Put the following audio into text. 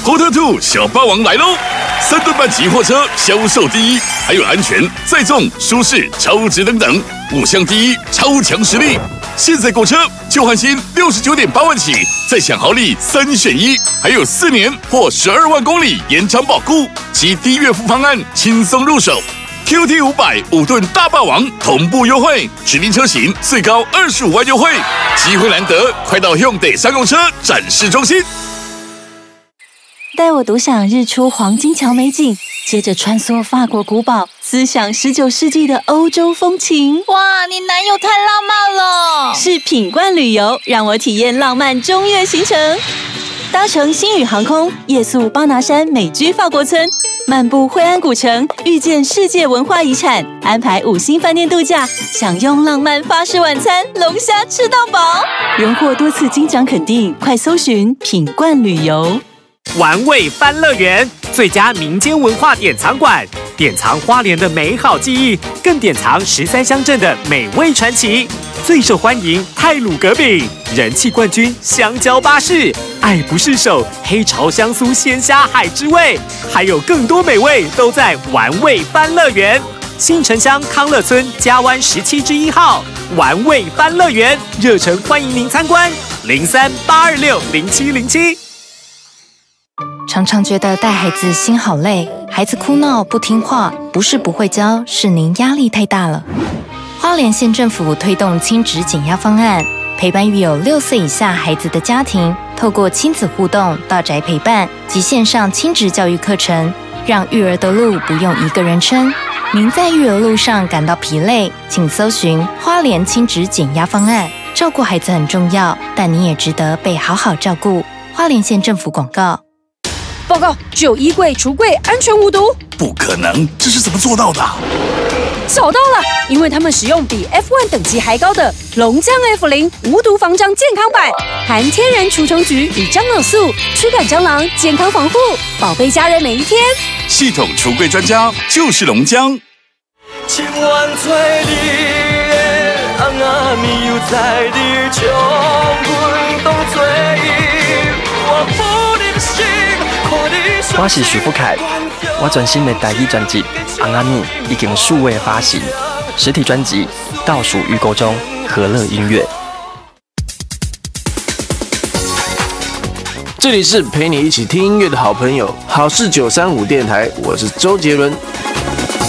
Hot2 小霸王来喽！3吨半级货车销售第一，还有安全、载重、舒适、超值等等，5项第一，超强实力。现在购车旧换新69.8万起，再享好礼3选1，还有4年或12万公里延长保固及低月付方案，轻松入手。QT500 5吨大霸王同步优惠，指定车型最高25万优惠，机会难得，快到 Hyundai 商用车展示中心。 带我独享日出黄金桥美景，接着穿梭法国古堡，思想19世纪的欧洲风情。 哇，你男友太浪漫了！ 是品冠旅游，让我体验浪漫中越行程。搭乘星宇航空，夜宿巴拿山美居法国村，漫步惠安古城，遇见世界文化遗产，安排5星饭店度假，享用浪漫法式晚餐，龙虾吃到饱。荣获多次金奖肯定，快搜寻品冠旅游。 玩味欢乐园最佳民间文化典藏馆，典藏花莲的美好记忆，更典藏13乡镇的美味传奇。最受欢迎太鲁阁饼，人气冠军香蕉巴士，爱不释手黑潮香酥鲜虾海之味，还有更多美味都在玩味欢乐园。新城乡康乐村嘉湾17之1号玩味欢乐园，热诚欢迎您参观，03-826-0707。 常常觉得带孩子心好累，孩子哭闹不听话，不是不会教，是您压力太大了。花莲县政府推动亲职减压方案，陪伴育有6岁以下孩子的家庭，透过亲子互动、到宅陪伴及线上亲职教育课程，让育儿的路不用一个人撑。您在育儿路上感到疲累，请搜寻花莲亲职减压方案。照顾孩子很重要，但你也值得被好好照顾。花莲县政府广告。 报告，只有衣柜、橱柜安全无毒。 不可能，这是怎么做到的？ 找到了，因为他们使用比 F1 等级还高的龙江 F0 无毒防蟑健康版，含天然除虫菊与蟑螂素，驱赶蟑螂，健康防护，宝贝家人每一天。 系统橱柜专家就是龙江。 千万岁你的红仔面又在你将阮当作我不忍心。 我是许富凯，我全新的台语专辑《红仔面》已经数位发行，实体专辑倒数预购中，和乐音乐。 这里是陪你一起听音乐的好朋友，好事935电台，我是周杰伦。